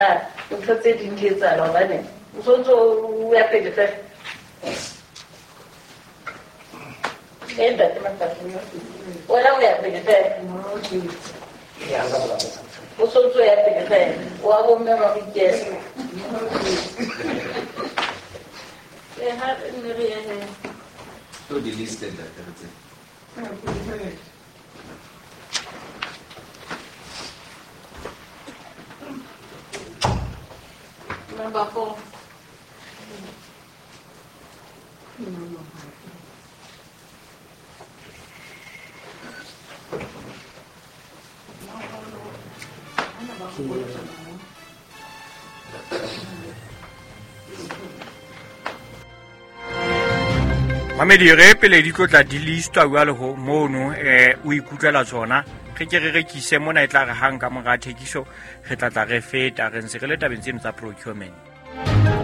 ntho tse ding di etsala hobane o sontso o ya pele fela ntate Mafahleng wena o ya pele fela o sontso o ya pele fela wa bomme ba go ikesa So delisted that. Number 4. Mamedi re pele di tlotla di listwa wa le ho mono o ikutlwela tsona ge ke re rekise mona e tla re hang ka mora thekiso re tla re feta re ntse re le tabeng tseno tsa procurement.